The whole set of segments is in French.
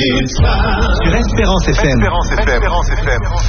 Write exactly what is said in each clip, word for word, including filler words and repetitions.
Sur Espérance F M. Espérance F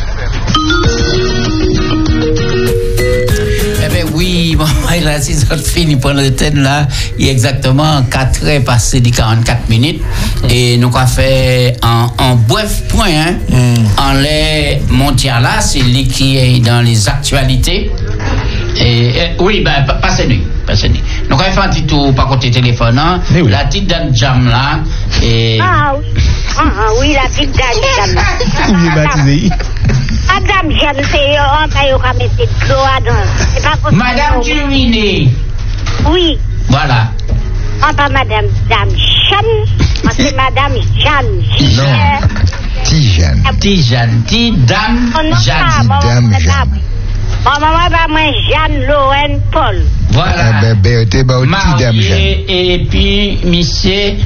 M. Eh bien oui, bon, là, si ça finit pour le thème là, il y a exactement quatre heures passées de quarante-quatre minutes. Et nous avons fait un, un bref point hein, mm. en les mondial là, c'est lui qui est dans les actualités. Et, et oui, ben, passez-nous, passez-nous. Nous avons fait un petit tour par côté téléphone, hein, oui. La petite dame Jam là. Et... Ah, ah, oui, la petite dame Jam. Oui, baptisé. Madame Jam, c'est un taillot qui a mis de l'eau dedans. Madame Duminé. Oui. Voilà. On pas Madame Dame Jeanne, c'est Madame Jeanne. Non. Tijane. Tijane. Tidame Jeanne. Dame Jeanne. Bon, maman va moi Jeanne Lorraine Paul. Voilà. Eh ben, t'es pas aussi Dame Jeanne. Et puis, monsieur.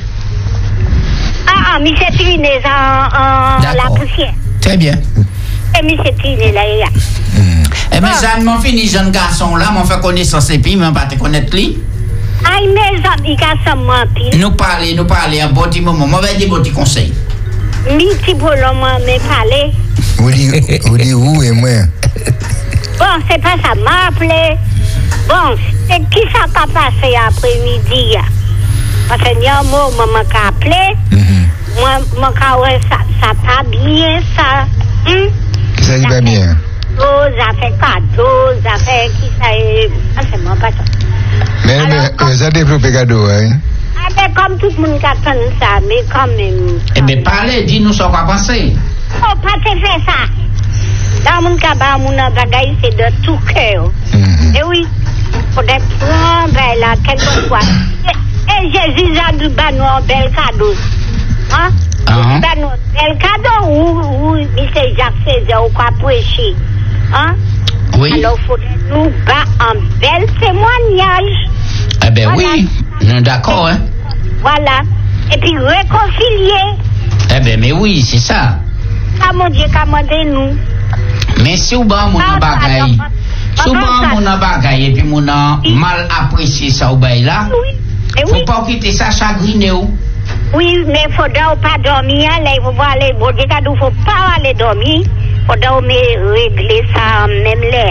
Ah, ah, monsieur Triné en, en la poussière. Très bien. Et monsieur Triné là, il y a. Eh bien, ça m'a fini, jeune garçon là, m'a fait connaissance et puis, m'a pas te connaître lui. Aïe, mes amis, qui sont moins pile. Nous parler, nous parler un bon petit moment, moi, je vais dire un petit conseil. Miti Bolo, moi, me parler. Vous dites où et moi? Bon, c'est pas ça, m'a appelé. Bon, c'est qui ça qui a passé après-midi? Parce que il y a un mot, moi, m'a appelé. Moi, m'a dit, ça, ça pas bien, ça. Hum? Ça y va bien. Ça fait cadeau, ça fait qui ça est. Ah, c'est moi, pas ça. Mais, mais comme... ça développe cadeau, hein? Ah, mais comme tout le monde attend ça, mais quand même. Eh bien, parlez, dis-nous ce qu'on va penser. Oh, pas te faire ça. Dans mon cabane, mon bagaille, c'est de tout cœur. Mm-hmm. Et oui, pour des prendre, ben là, quelquefois. Et Jésus a du banon, un bel cadeau. Hein? Uh-huh. Banon, bel cadeau, où, où, M. Jacques Césaire, ou quoi prêcher. Hein? Oui. Alors, il faudrait nous battre un bel témoignage. Eh bien, voilà. Oui, d'accord, hein? Voilà. Et puis, réconcilier. Eh bien, mais oui, c'est ça. Ah, mon Dieu, commandez-nous. Mais si vous avez mon bagaille, si vous avez mon bagaille et puis mon mal apprécié ça au bail là, il ne faut pas quitter ça chagriner. Oui, mais il faudra pas dormir, là, il faut pas aller, bon, il ne faut pas aller dormir, il faudra régler ça même l'air.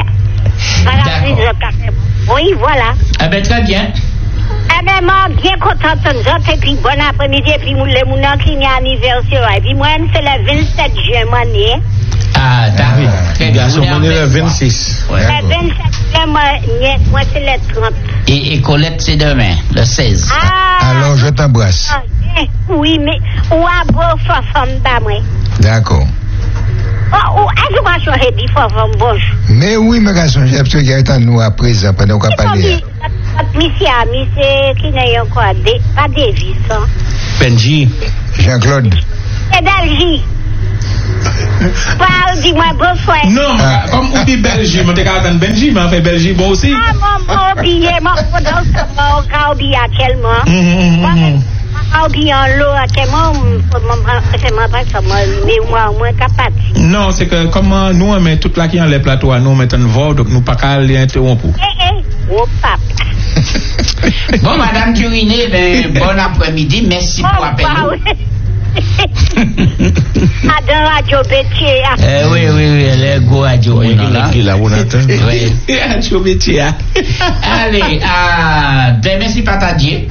Oui, voilà. Eh bien, très bien. Eh bien, moi, bien contente de nous, et puis bon après-midi, et puis les gens qui ont anniversaire, et puis moi, c'est le vingt-sept juin, moi, né. Ah, d'accord. Très bien, on est le vingt-six. Le vingt-sept juin, moi, c'est le trente. Et, et Colette, c'est demain, le seize. Ah, alors, je t'embrasse. Oui, mais, ou à beau femme d'à moi. D'accord. Oh, est-ce qu'on va changer d'y femme bonjour? Mais oui, mais garçon, j'ai absolument attendre nous à présent, pendant qu'on parle. Monsieur, monsieur, qui n'a encore pas Davis, hein? Benji. Jean-Claude. C'est Belgique. Parle, dis-moi bonsoir. Non, ah. Comme on dit Belgique, on t'es attendre Benji, mais on fait Belgique bon aussi. Ah, mon oublié, mon mon oublié actuellement. Mon oublié en l'eau actuellement, c'est ma pas ça, mais moi, moi, capable. Non, c'est que comme nous, on met toute la qui en les plateaux, nous mettons une voix, donc nous pas qu'à l'interrompre. Eh, eh, oh, papa. Bon, Madame Duriné, ben, bon après-midi, merci pour l'appel. Adam Radio Bétier. Eh oui, oui, oui, elle est go Radio Bétier. Là, on attend. Oui. Radio Bétier. Allez, ah, ben, merci Patadier.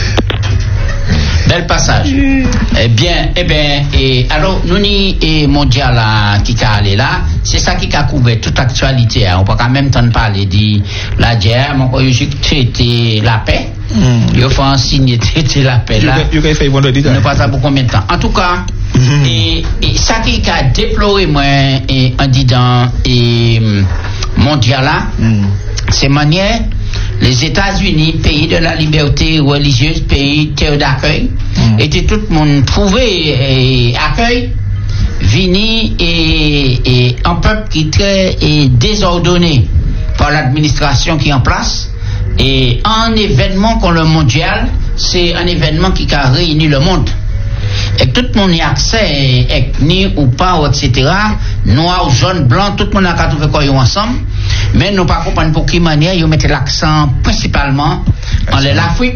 Bel passage. Mm. Eh bien, eh bien, et alors, nous ni et mondial qui a allé là, c'est ça qui a couvert toute actualité. Hein. On peut quand même t'en parler de la guerre, mon juste traiter la paix. Mm. Il faut en signer traiter la paix là. Il faut faire vendredi. Ne pas ça pour combien de temps. En tout cas, mm. et, et ça qui a déploré moi et en disant et mondial là, mm. c'est manière. Les États-Unis, pays de la liberté religieuse, pays terre d'accueil, mmh. était tout le monde trouvé et accueil, vini et, et un peuple qui est très et désordonné par l'administration qui est en place. Et un événement comme le mondial, c'est un événement qui a réuni le monde. Et tout le monde y a accès, ethnie ou pas, et cetera. Noir, jaune, blanc, tout le monde a trouvé quoi ensemble. Mais nous ne pouvons pas comprendre pour quelle manière ils mettent l'accent principalement en l'Afrique.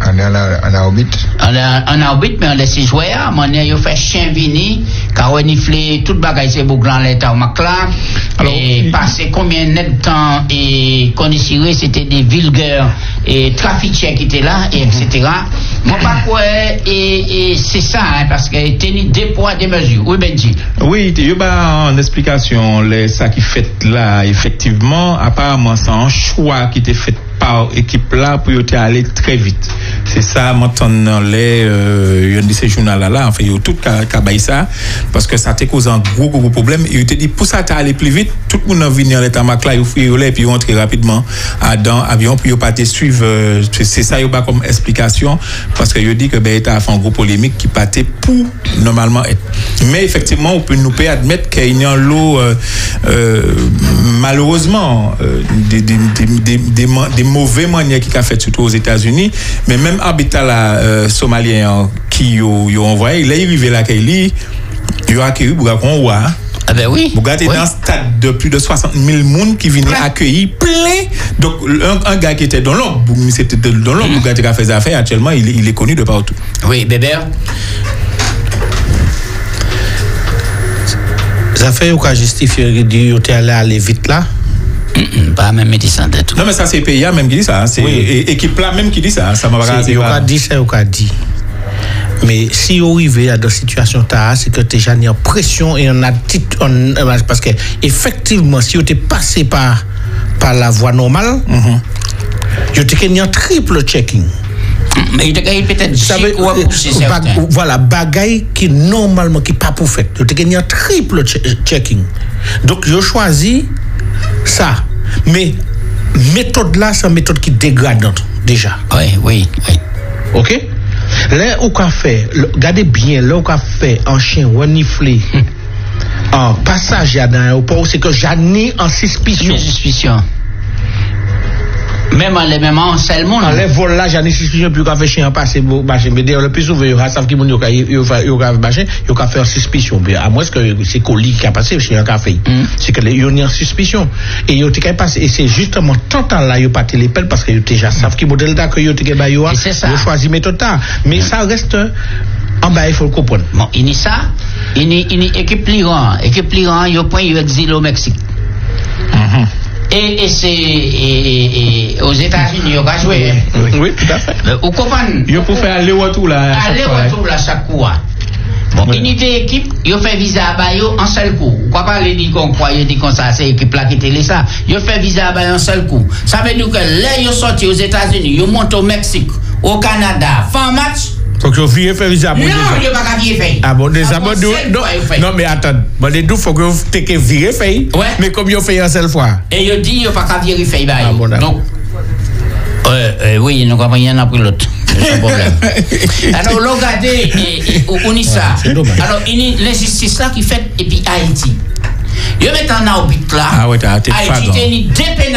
En, en, en orbite. En, en orbite, mais on laisse jouer. Manière, il fait chien vini, car on renifle toute bagaille, c'est beaucoup dans l'état au macla. Et passer combien de temps et qu'on ici, c'était des vulgaires et trafiquants qui étaient là, et et cetera. Moi, pas quoi, et, et c'est ça, hein, parce que tenir des poids, des mesures. Oui, Benji. Oui, il y a une explication, les, ça qui fait là, effectivement, apparemment, c'est un choix qui était fait par équipe là pour y aller très vite. C'est ça, maintenant, les, euh, y a ces journaux là, enfin, il y a tout qui ça, parce que ça t'a causé un gros, gros problème. Et il te dit, pour ça, t'as allé plus vite, tout le monde vient dans l'état mac là, il faut y aller, puis il rentre rapidement dans l'avion, puis il pas te suivre. Euh, c'est ça, il y a comme explication, parce que il dit que, ben, t'as fait un gros polémique qui partait pour, normalement, être. Mais effectivement, on peut nous peut admettre qu'il y a un lot, euh, euh, malheureusement, euh, des, des, des, des, des, des mauvais manières qui a fait surtout aux États-Unis, mais même habitat là, euh, somalien qui ont envoyé, il est arrivé là, il a accueilli Bougakonwa. Ah ben oui. Vous regardez oui. Dans un stade de plus de soixante mille personnes qui venaient accueillir plein. Donc, un, un gars qui était dans l'ombre, c'était dans l'ombre, mm-hmm. Gars qui a fait des affaires, actuellement, il, il est connu de partout. Oui, Bébert. Ça fait ou quoi justifier de tu allé aller vite là? Mm-mm, pas même médecin de tout. Non, mais ça, c'est P I A même qui dit ça. C'est oui. Équipe là même qui dit ça. Ça m'a pas dit. Il dit ça, il dit. Mais si vous arrivez à des situations tard, c'est que déjà il y a pression et on a dit, on, parce que effectivement, si vous êtes passé par, par la voie normale, mm-hmm. Il y a un triple checking. Mais il y a peut-être ça veut, bag, voilà, bagaille qui normalement qui pas pour faire. Il y a un triple checking. Donc je choisis ça. Mais méthode là, c'est une méthode qui dégrade déjà. Oui, oui, oui. OK? Là où qu'a fait, regardez bien, là où qu'a fait un chien reniflé en passage dans l'aéroport, c'est que j'en ai en suspicion. Une suspicion. Même en les mêmes en seul monde. En les vols là, j'en ai suspicion plus qu'à faire chien passer machin. Mais d'ailleurs, le plus souvent, il y a savent qui moun yo ka machin, yo ka faire suspicion. À moins que c'est colis qui a passé, chien ka fait. C'est que yo ni en suspicion. Et yo te ka passer et c'est justement tant temps là yo pas télépel parce que yo déjà savent qui modèle là que yo te ba yo. Yo choisi méthode là. Mais ça reste en bas, il faut le comprendre. Bon, il y a ça, il y a équipe Liran, équipe Liran, yo point yo exilé au Mexique. Mm-hmm. Et, et c'est et, et, aux États-Unis, il a joué. Oui, oui, tout à fait. Vous comprenez? Il faut faire aller-retour là. Aller-retour là chaque fois. Bon, oui. Unité équipe, il fait visa à Bayo en seul coup. Pourquoi pas les dire qu'on croit, il dit comme ça, c'est équipe là qui télé ça. Il fait visa à Bayo en seul coup. Ça veut dire que là, ils sont sortis aux États-Unis, ils montent au Mexique, au Canada, fin match. Faut que vous viez faire visa. Non, il n'y a pas qu'à virer fait. Ah bon, déjà, bon, non, mais attends, bon, les deux, faut que vous t'ayez viré fait. Ouais. Mais comme vous fait une seule fois. Et il dit, il n'y a pas qu'à virer fait. Ah bon, donc, euh, euh, oui, nous avons rien après l'autre. C'est un problème. Alors, regardez, on y ça. Alors, il y a l'injustice là qui fait, et puis Haïti. Il y a maintenant en orbite là. Ah ouais, t'as Haïti,